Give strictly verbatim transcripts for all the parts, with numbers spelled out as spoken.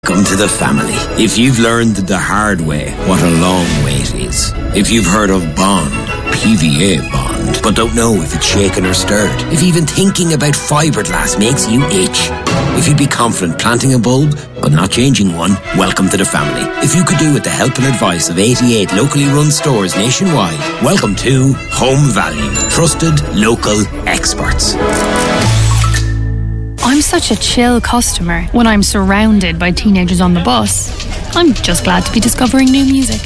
Welcome to the family. If you've learned the hard way what a long wait is, if you've heard of Bond, P V A Bond, but don't know if it's shaken or stirred, if even thinking about fiberglass makes you itch, if you'd be confident planting a bulb but not changing one, welcome to the family. If you could do with the help and advice of eighty-eight locally run stores nationwide, welcome to Home Value. Trusted local experts. I'm such a chill customer when I'm surrounded by teenagers on the bus. I'm just glad to be discovering new music.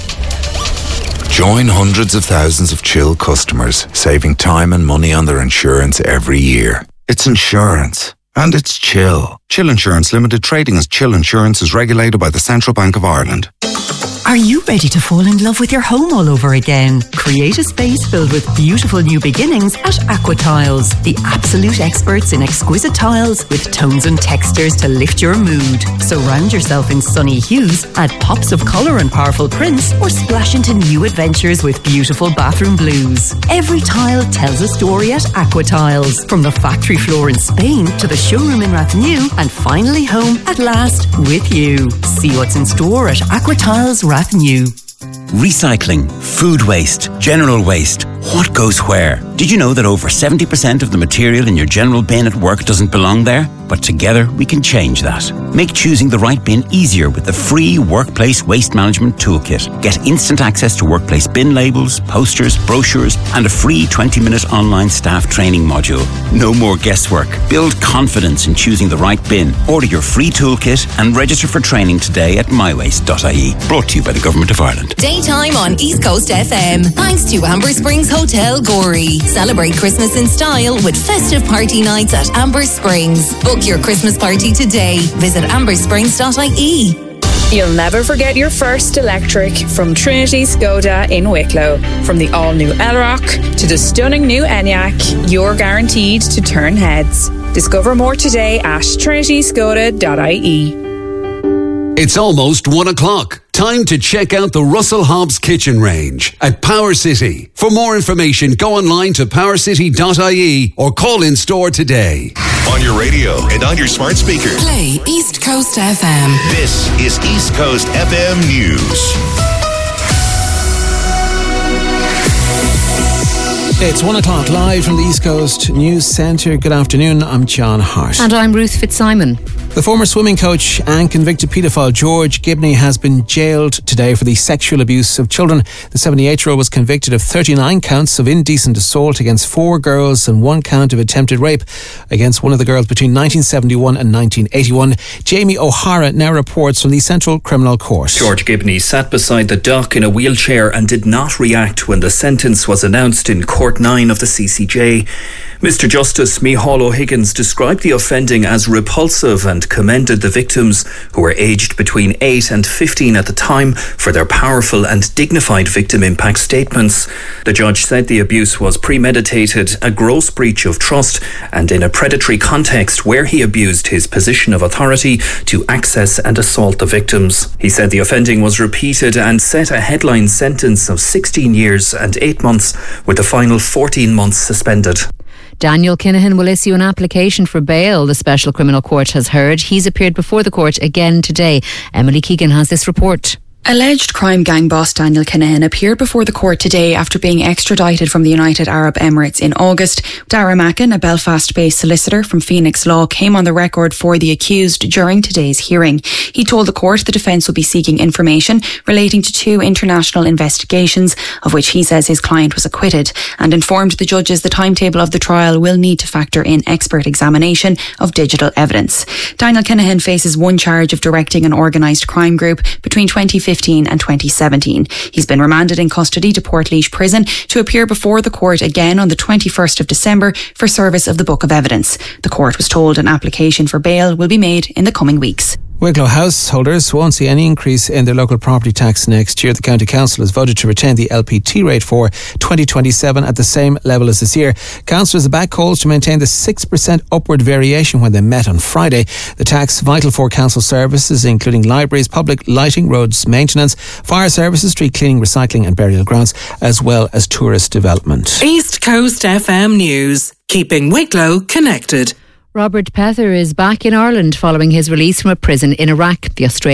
Join hundreds of thousands of chill customers, saving time and money on their insurance every year. It's insurance. And it's chill. Chill Insurance Limited, trading as Chill Insurance, is regulated by the Central Bank of Ireland. Are you ready to fall in love with your home all over again? Create a space filled with beautiful new beginnings at Aqua Tiles, the absolute experts in exquisite tiles with tones and textures to lift your mood. Surround yourself in sunny hues, add pops of colour and powerful prints, or splash into new adventures with beautiful bathroom blues. Every tile tells a story at Aqua Tiles, from the factory floor in Spain to the showroom in Rathnew, and finally home at last with you. See what's in store at Aqua Tiles Rathnew. Recycling, food waste, general waste. What goes where? Did you know that over seventy percent of the material in your general bin at work doesn't belong there? But together we can change that. Make choosing the right bin easier with the free Workplace Waste Management Toolkit. Get instant access to workplace bin labels, posters, brochures, and a free twenty minute online staff training module. No more guesswork. Build confidence in choosing the right bin. Order your free toolkit and register for training today at my waste dot I E. Brought to you by the Government of Ireland. Daytime on East Coast F M. Thanks to Amber Springs Hotel Gorey. Celebrate Christmas in style with festive party nights at Amber Springs. Book your Christmas party today. Visit amber springs dot I E. You'll never forget your first electric from Trinity Skoda in Wicklow. From the all-new Elrock to the stunning new Enyaq, you're guaranteed to turn heads. Discover more today at trinity skoda dot I E. It's almost one o'clock. Time to check out the Russell Hobbs kitchen range at Power City. For more information, go online to power city dot I E or call in store today. On your radio and on your smart speaker. Play East Coast F M. This is East Coast F M News. It's one o'clock live from the East Coast News Centre. Good afternoon, I'm John Hart. And I'm Ruth Fitzsimon. The former swimming coach and convicted paedophile George Gibney has been jailed today for the sexual abuse of children. The seventy-eight-year-old was convicted of thirty-nine counts of indecent assault against four girls and one count of attempted rape against one of the girls between nineteen seventy-one and nineteen eighty-one. Jamie O'Hara now reports from the Central Criminal Court. George Gibney sat beside the dock in a wheelchair and did not react when the sentence was announced in Court nine of the C C J. Mister Justice Micheál O'Higgins described the offending as repulsive and commended the victims, who were aged between eight and fifteen at the time, for their powerful and dignified victim impact statements. The judge said the abuse was premeditated, a gross breach of trust, and in a predatory context where he abused his position of authority to access and assault the victims. He said the offending was repeated and set a headline sentence of sixteen years and eight months, with the final fourteen months suspended. Daniel Kinahan will issue an application for bail, the Special Criminal Court has heard. He's appeared before the court again today. Emily Keegan has this report. Alleged crime gang boss Daniel Kinahan appeared before the court today after being extradited from the United Arab Emirates in August. Dara Mackin, a Belfast-based solicitor from Phoenix Law, came on the record for the accused during today's hearing. He told the court the defence will be seeking information relating to two international investigations, of which he says his client was acquitted, and informed the judges the timetable of the trial will need to factor in expert examination of digital evidence. Daniel Kinahan faces one charge of directing an organised crime group between twenty fifteen and twenty seventeen. He's been remanded in custody to Portlaoise Prison to appear before the court again on the twenty-first of December for service of the Book of Evidence. The court was told an application for bail will be made in the coming weeks. Wicklow householders won't see any increase in their local property tax next year. The County Council has voted to retain the L P T rate for twenty twenty-seven at the same level as this year. Councillors back calls to maintain the six percent upward variation when they met on Friday. The tax vital for council services, including libraries, public lighting, roads maintenance, fire services, street cleaning, recycling and burial grounds, as well as tourist development. East Coast F M News, keeping Wicklow connected. Robert Pether is back in Ireland following his release from a prison in Iraq. The Australian